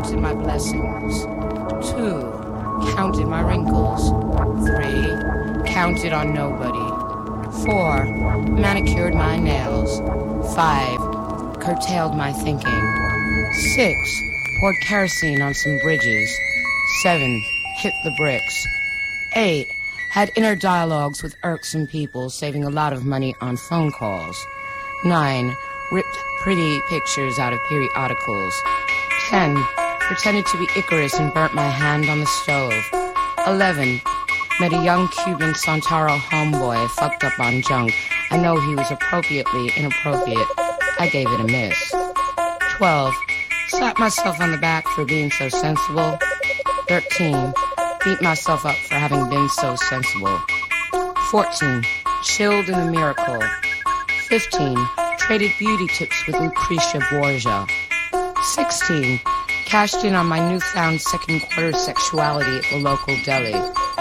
counted my blessings. 2, counted my wrinkles. 3, counted on nobody. 4, manicured my nails. 5, curtailed my thinking. 6, poured kerosene on some bridges. 7, hit the bricks. 8, had inner dialogues with irksome people, saving a lot of money on phone calls. 9, ripped pretty pictures out of periodicals. 10, pretended to be Icarus and burnt my hand on the stove. 11, met a young Cuban Santaro homeboy fucked up on junk. I know he was appropriately inappropriate. I gave it a miss. 12, slapped myself on the back for being so sensible. 13, beat myself up for having been so sensible. 14, chilled in the miracle. 15, traded beauty tips with Lucretia Borgia. 16, cashed in on my newfound second quarter sexuality at the local deli.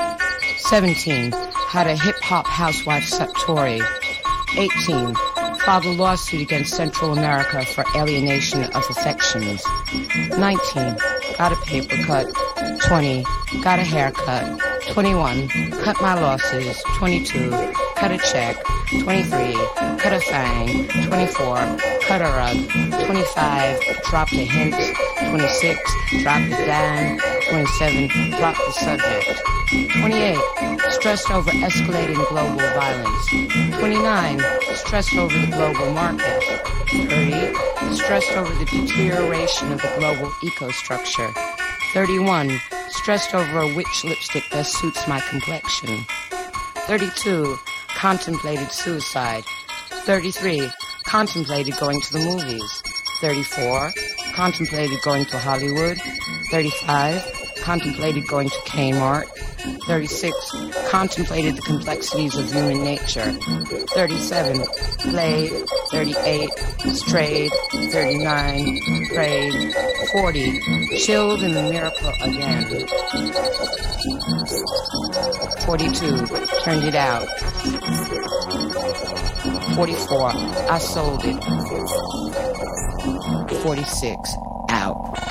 17, had a hip-hop housewife Satori. 18, filed a lawsuit against Central America for alienation of affections. 19, got a paper cut. 20, got a haircut. 21, cut my losses. 22, cut a check. 23, cut a fang. 24, cut a rug. 25, dropped a hint. 26, dropped a dime. 27, dropped the subject. 28, stressed over escalating global violence. 29, stressed over the global market. 30, stressed over the deterioration of the global ecostructure. 31, stressed over a witch lipstick that suits my complexion. 32, contemplated suicide. 33, contemplated going to the movies. 34, contemplated going to Hollywood. 35, contemplated going to Kmart. 36, contemplated the complexities of human nature. 37, played. 38, strayed. 39, prayed. 40, chilled in the miracle again. 42, turned it out. 44, I sold it. 46,